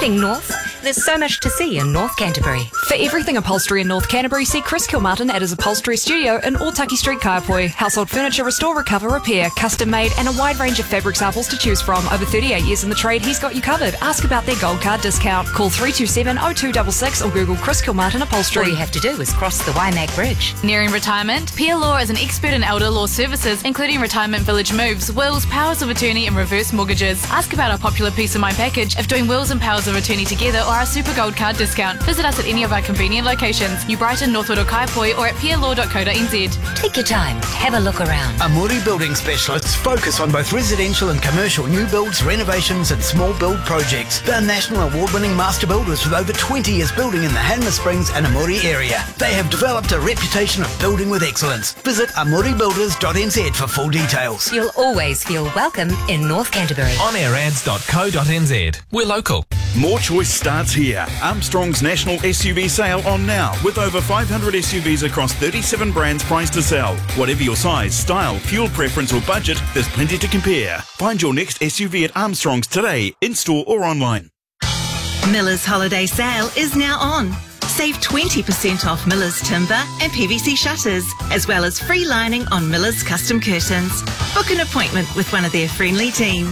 Heading north, there's so much to see in North Canterbury. For everything upholstery in North Canterbury, see Chris Kilmartin at his upholstery studio in Otaki Street, Kaiapoi. Household furniture, restore, recover, repair, custom made, and a wide range of fabric samples to choose from. Over 38 years in the trade, he's got you covered. Ask about their gold card discount. Call 327 0266 or Google Chris Kilmartin Upholstery. All you have to do is cross the Waimak Bridge. Nearing retirement? Peer Law is an expert in elder law services, including retirement village moves, wills, powers of attorney, and reverse mortgages. Ask about our popular Peace of Mind package if doing wills and powers of attorney together, or our super gold card discount. Visit us at any of our convenient locations, New Brighton, Northwood or Kaiapoi, or at peerlaw.co.nz. Take your time, have a look around. Amuri Building Specialists focus on both residential and commercial new builds, renovations and small build projects. They're national award-winning master builders with over 20 years building in the Hanmer Springs and Amuri area. They have developed a reputation of building with excellence. Visit amuribuilders.nz for full details. You'll always feel welcome in North Canterbury. onairads.co.nz. We're local. More choice starts here. Armstrong's national SUV sale on now, with over 500 SUVs across 37 brands priced to sell. Whatever your size, style, fuel preference or budget, there's plenty to compare. Find your next SUV at Armstrong's today, in-store or online. Miller's holiday sale is now on. Save 20% off Miller's timber and PVC shutters, as well as free lining on Miller's custom curtains. Book an appointment with one of their friendly team.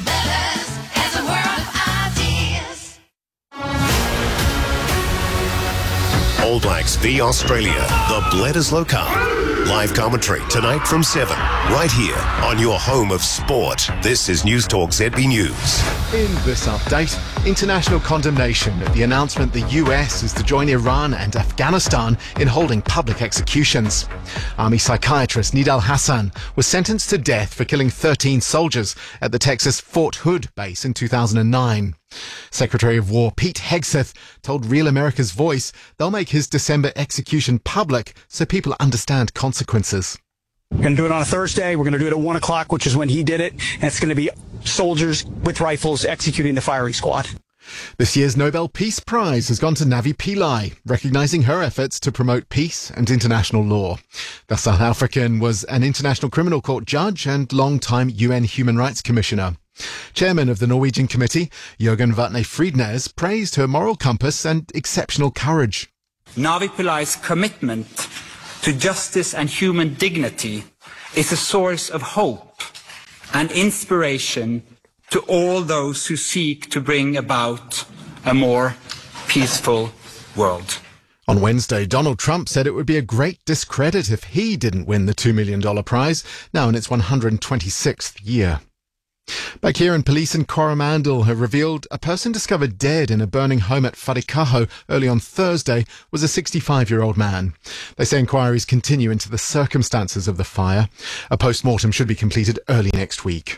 All Blacks v Australia, the Bledisloe Cup. Live commentary tonight from 7, right here on your home of sport. This is News Talk ZB News. In this update, international condemnation at the announcement the US is to join Iran and Afghanistan in holding public executions. Army psychiatrist Nidal Hassan was sentenced to death for killing 13 soldiers at the Texas Fort Hood base in 2009. Secretary of War Pete Hegseth told Real America's Voice they'll make his December execution public so people understand consequences. We're going to do it on a Thursday. We're going to do it at 1 o'clock, which is when he did it. And it's going to be soldiers with rifles executing the firing squad. This year's Nobel Peace Prize has gone to Navi Pillai, recognising her efforts to promote peace and international law. The South African was an International Criminal Court judge and long-time UN Human Rights Commissioner. Chairman of the Norwegian Committee, Jørgen Vatne Friednes, praised her moral compass and exceptional courage. Navi Pillai's commitment to justice and human dignity is a source of hope and inspiration to all those who seek to bring about a more peaceful world. On Wednesday, Donald Trump said it would be a great discredit if he didn't win the $2 million prize, now in its 126th year. Back here, police in Coromandel have revealed a person discovered dead in a burning home at Wharikaho early on Thursday was a 65-year-old man. They say inquiries continue into the circumstances of the fire. A post-mortem should be completed early next week.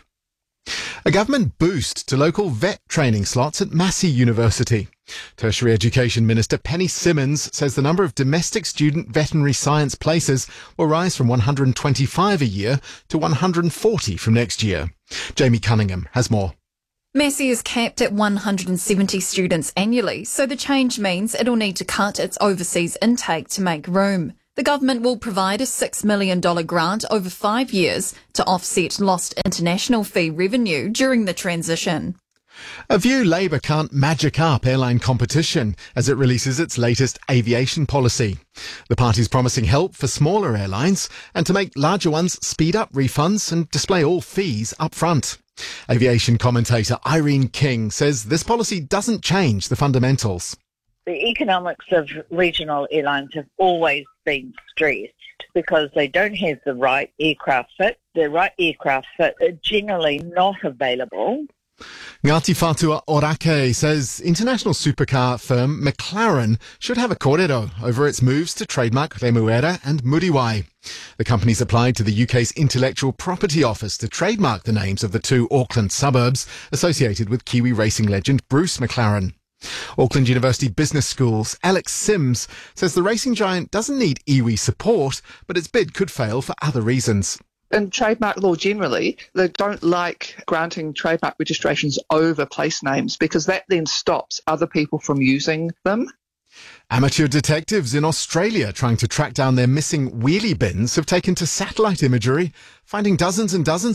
A government boost to local vet training slots at Massey University. Tertiary Education Minister Penny Simmons says the number of domestic student veterinary science places will rise from 125 a year to 140 from next year. Jamie Cunningham has more. Massey is capped at 170 students annually, so the change means it'll need to cut its overseas intake to make room. The government will provide a $6 million grant over 5 years to offset lost international fee revenue during the transition. A view Labour can't magic up airline competition as it releases its latest aviation policy. The party's promising help for smaller airlines and to make larger ones speed up refunds and display all fees up front. Aviation commentator Irene King says this policy doesn't change the fundamentals. The economics of regional airlines have always been stressed because they don't have the right aircraft fit. The right aircraft fit are generally not available. Ngati Fatua Orake says international supercar firm McLaren should have a kōrero over its moves to trademark Remuera and Muriwai. The company's applied to the UK's Intellectual Property Office to trademark the names of the two Auckland suburbs associated with Kiwi racing legend Bruce McLaren. Auckland University Business School's Alex Sims says the racing giant doesn't need iwi support, but its bid could fail for other reasons. In trademark law generally, they don't like granting trademark registrations over place names because that then stops other people from using them. Amateur detectives in Australia trying to track down their missing wheelie bins have taken to satellite imagery, finding dozens and dozens